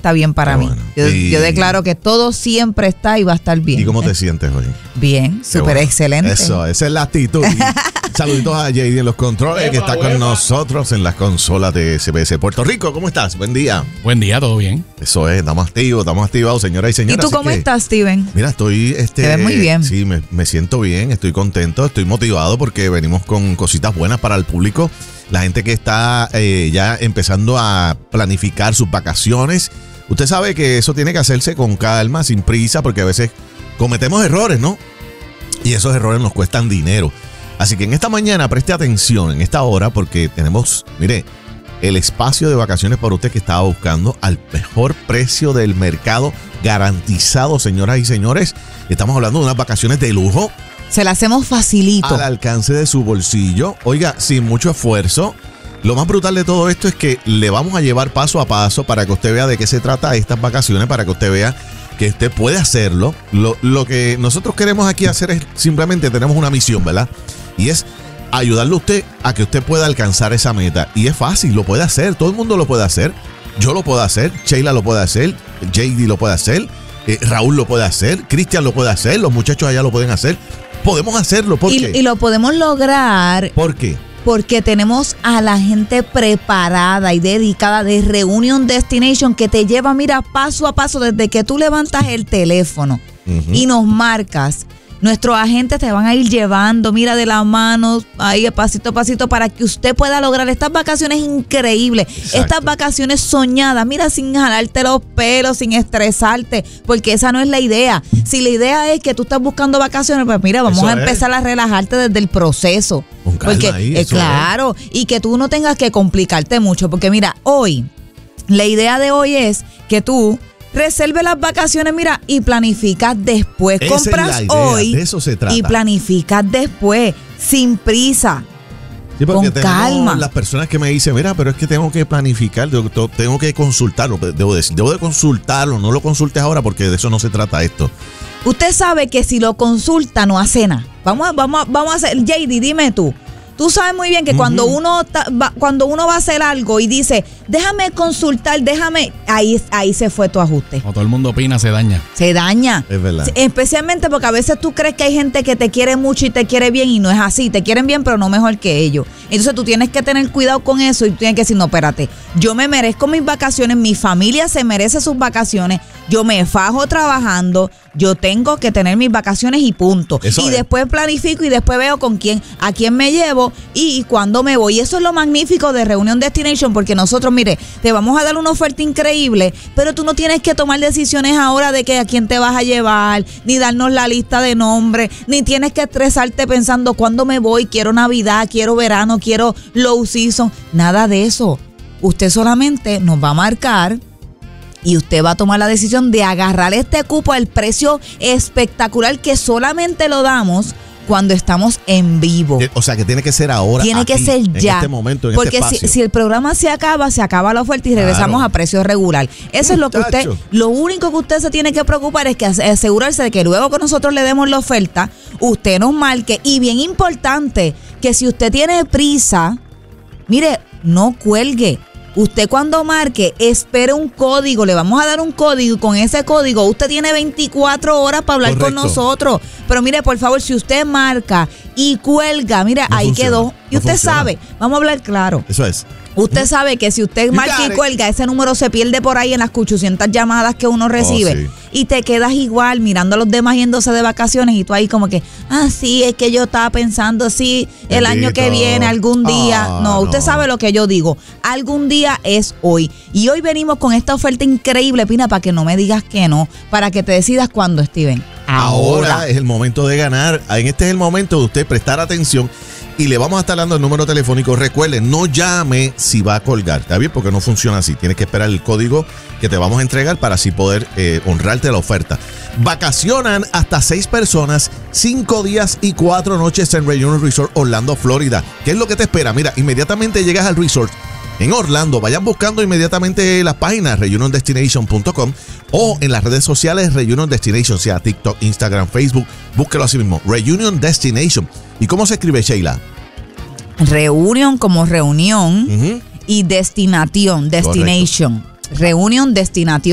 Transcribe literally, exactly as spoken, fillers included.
está bien para mí. Bueno. Yo, Y- yo declaro que todo siempre está y va a estar bien. ¿Y cómo te sientes hoy? Bien, súper Qué bueno. excelente. Eso, esa es la actitud. Y saluditos a J D en los controles, que está con nosotros en las consolas de S B S Puerto Rico. ¿Cómo estás? Buen día. Buen día, ¿todo bien? Eso es, estamos activos, estamos activados, señoras y ¿Y señores. tú Así cómo que, estás, Steven? Mira, estoy... Este, Te ves muy bien. Sí, me, me siento bien, estoy contento, estoy motivado porque venimos con cositas buenas para el público. La gente que está eh, ya empezando a planificar sus vacaciones. Usted sabe que eso tiene que hacerse con calma, sin prisa, porque a veces cometemos errores, ¿no? Y esos errores nos cuestan dinero. Así que en esta mañana preste atención en esta hora porque tenemos, mire, el espacio de vacaciones para usted que estaba buscando al mejor precio del mercado garantizado, señoras y señores. Estamos hablando de unas vacaciones de lujo Se la hacemos facilito. al alcance de su bolsillo. Oiga, sin mucho esfuerzo. Lo más brutal de todo esto es que le vamos a llevar paso a paso para que usted vea de qué se trata estas vacaciones, para que usted vea que usted puede hacerlo. Lo, lo que nosotros queremos aquí hacer es simplemente tenemos una misión, ¿verdad? Y es ayudarle a usted a que usted pueda alcanzar esa meta. Y es fácil, lo puede hacer, todo el mundo lo puede hacer. Yo lo puedo hacer, Sheila lo puede hacer, J D lo puede hacer, eh, Raúl lo puede hacer, Cristian lo puede hacer, los muchachos allá lo pueden hacer. Podemos hacerlo, ¿por y, qué? y lo podemos lograr ¿Por qué? porque tenemos a la gente preparada y dedicada de Reunion Destination que te lleva, mira, paso a paso desde que tú levantas el teléfono Ujú. y nos marcas. Nuestros agentes te van a ir llevando, mira, de la mano, ahí pasito a pasito, para que usted pueda lograr estas vacaciones increíbles, Exacto. estas vacaciones soñadas, mira, sin jalarte los pelos, sin estresarte, porque esa no es la idea. Si la idea es que tú estás buscando vacaciones, pues mira, vamos Eso a es. empezar a relajarte desde el proceso. Con calma Porque, ahí, eh, eso claro, y que tú no tengas que complicarte mucho, porque mira, hoy, la idea de hoy es que tú reserve las vacaciones, mira, y planificas después. Esa es Compras la idea, hoy de eso se trata. y planificas después, sin prisa. Sí, porque con tenemos calma. las personas que me dicen, mira, pero es que tengo que planificar, tengo, tengo que consultarlo, debo decir, debo de consultarlo, no lo consultes ahora porque de eso no se trata esto. Usted sabe que si lo consulta no hace nada. Vamos a, vamos a, vamos a hacer, J D, dime tú. Tú sabes muy bien que cuando Ujú. uno ta- va, cuando uno va a hacer algo y dice, déjame consultar, déjame, ahí, ahí se fue tu ajuste. Como todo el mundo opina, se daña. Se daña. Es verdad. Sí, especialmente porque a veces tú crees que hay gente que te quiere mucho y te quiere bien y no es así. Te quieren bien, pero no mejor que ellos. Entonces tú tienes que tener cuidado con eso y tú tienes que decir, no, espérate, yo me merezco mis vacaciones, mi familia se merece sus vacaciones, yo me fajo trabajando, yo tengo que tener mis vacaciones y punto. Eso y es. después planifico y después veo con quién, a quién me llevo y, y cuándo me voy. Y eso es lo magnífico de Reunion Destination, porque nosotros, mire, te vamos a dar una oferta increíble, pero tú no tienes que tomar decisiones ahora de que a quién te vas a llevar, ni darnos la lista de nombres, ni tienes que estresarte pensando cuándo me voy, quiero Navidad, quiero verano, quiero low season, nada de eso. Usted solamente nos va a marcar y usted va a tomar la decisión de agarrar este cupo al precio espectacular que solamente lo damos cuando estamos en vivo. O sea, que tiene que ser ahora. Tiene que aquí, ser ya. En este momento, en Porque este si, espacio. si el programa se acaba, se acaba la oferta y regresamos Claro. a precio regular. Eso es lo que usted, Muchacho. lo único que usted se tiene que preocupar es que ase- asegurarse de que luego que nosotros le demos la oferta, usted nos marque. Y bien importante, que si usted tiene prisa, mire, no cuelgue. Usted cuando marque, espere un código, le vamos a dar un código y con ese código usted tiene veinticuatro horas para hablar Correcto. con nosotros. Pero mire, por favor, si usted marca y cuelga, mire, No ahí funciona, quedó. Y no usted funciona. sabe, vamos a hablar claro. Eso es. Usted sabe que si usted You marca got y it. cuelga, ese número se pierde por ahí en las ochocientas llamadas que uno recibe. sí. Y te quedas igual mirando a los demás yéndose de vacaciones y tú ahí como que, ah, sí, es que yo estaba pensando, sí, el año que Bendito. viene, algún día. Ah, no, usted no. sabe lo que yo digo. Algún día es hoy. Y hoy venimos con esta oferta increíble, Pina, para que no me digas que no, para que te decidas cuándo, Steven. Ahora es el momento de ganar. En este es el momento de usted prestar atención y le vamos a estar dando el número telefónico. Recuerde, no llame si va a colgar, ¿está bien? Porque no funciona así. Tienes que esperar el código que te vamos a entregar para así poder eh, honrarte la oferta. Vacacionan hasta seis personas, cinco días y cuatro noches en Reunion Resort Orlando, Florida. ¿Qué es lo que te espera? Mira, inmediatamente llegas al resort en Orlando, vayan buscando inmediatamente las páginas reunion destination punto com o en las redes sociales Reunion Destination, sea TikTok, Instagram, Facebook, búsquelo así mismo, Reunion Destination. ¿Y cómo se escribe, Sheila? Reunión como reunión Ujú. y destinación, destination. Reunión, destinación.